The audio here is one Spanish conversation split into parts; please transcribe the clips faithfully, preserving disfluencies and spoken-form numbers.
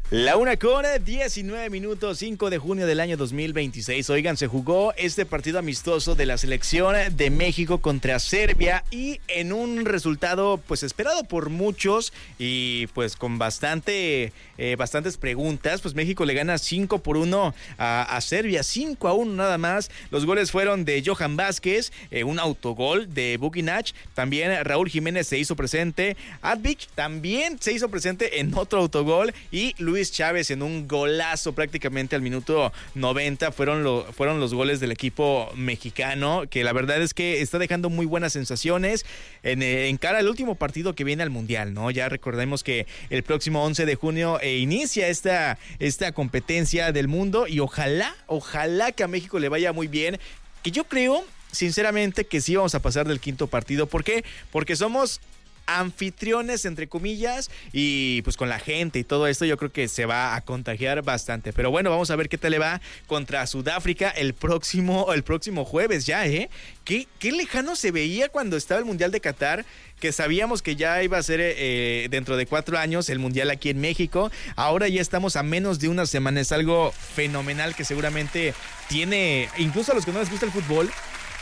La una con diecinueve minutos, cinco de junio del año dos mil veintiséis. Oigan, se jugó este partido amistoso de la selección de México contra Serbia y en un resultado pues esperado por muchos y pues con bastante eh, bastantes preguntas, pues México le gana cinco por uno a, a Serbia, cinco a uno nada más. Los goles fueron de Johan Vázquez, eh, un autogol de Bukinac, también Raúl Jiménez se hizo presente, Advic también se hizo presente en otro autogol y Luis Chávez en un golazo prácticamente al minuto noventa. Fueron, lo, fueron los goles del equipo mexicano, que la verdad es que está dejando muy buenas sensaciones en, en cara al último partido que viene al Mundial, ¿no? Ya recordemos que el próximo once de junio eh, inicia esta, esta competencia del mundo y ojalá, ojalá que a México le vaya muy bien, que yo creo sinceramente que sí vamos a pasar del quinto partido. ¿Por qué? Porque somos anfitriones entre comillas y pues con la gente y todo esto yo creo que se va a contagiar bastante, pero bueno, vamos a ver qué tal le va contra Sudáfrica el próximo el próximo jueves ya, ¿eh? ¿Qué, qué lejano se veía cuando estaba el Mundial de Qatar, que sabíamos que ya iba a ser eh, dentro de cuatro años el Mundial aquí en México. Ahora ya estamos a menos de una semana, es algo fenomenal que seguramente tiene, incluso a los que no les gusta el fútbol,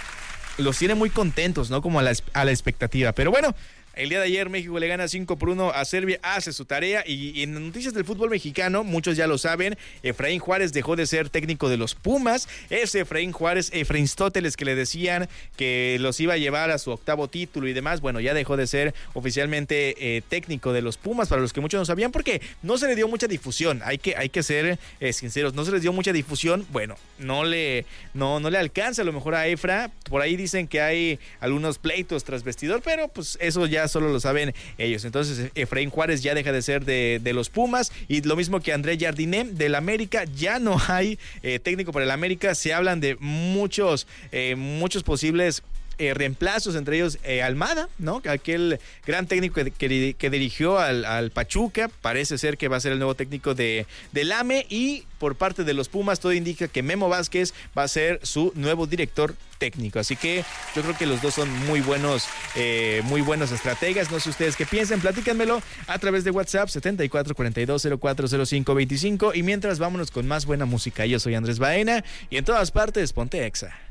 los tiene muy contentos, ¿no? Como a la, a la expectativa, pero bueno, el día de ayer México le gana cinco por uno a Serbia, hace su tarea y, y en noticias del fútbol mexicano, muchos ya lo saben, Efraín Juárez dejó de ser técnico de los Pumas. Ese Efraín Juárez, Efraín Stóteles que le decían que los iba a llevar a su octavo título y demás, bueno, ya dejó de ser oficialmente eh, técnico de los Pumas, para los que muchos no sabían, porque no se le dio mucha difusión, hay que, hay que ser eh, sinceros, no se les dio mucha difusión, bueno, no le, no, no le alcanza a lo mejor a Efra, por ahí dicen que hay algunos pleitos tras vestidor, pero pues eso ya solo lo saben ellos. Entonces Efraín Juárez ya deja de ser de, de los Pumas y lo mismo que André Jardiné del América, ya no hay eh, técnico para el América. Se hablan de muchos eh, muchos posibles Eh, reemplazos, entre ellos eh, Almada, ¿no? Aquel gran técnico que, que, que dirigió al, al Pachuca, parece ser que va a ser el nuevo técnico de, del A M E, y por parte de los Pumas todo indica que Memo Vázquez va a ser su nuevo director técnico, así que yo creo que los dos son muy buenos eh, muy buenos estrategas. No sé ustedes qué piensan, platícanmelo a través de WhatsApp setenta y cuatro cuarenta y dos cero cuatro cero cinco veinticinco, y mientras vámonos con más buena música. Yo soy Andrés Baena y en todas partes ponte Exa.